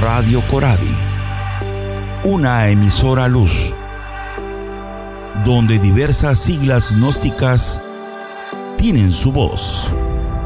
Radio Corabi, una emisora luz, donde diversas siglas gnósticas tienen su voz.